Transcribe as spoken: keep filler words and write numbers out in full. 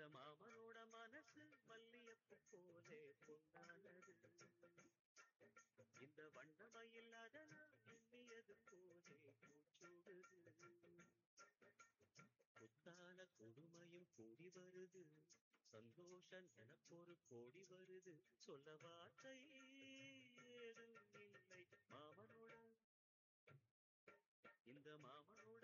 மாமனோட மனசு மல்லியப்பு போலே பொன்னானது. இந்த வண்ணமயில் அதனால் எண்ணியது போலே பூச்சூடுது. புத்தான கொடுமையும் கூடி வருது, சந்தோஷ நினப்பொரு கோடி வருது. சொல்ல வார்த்தை ஏதும் இல்லை மாமனோட, இந்த மாமனோட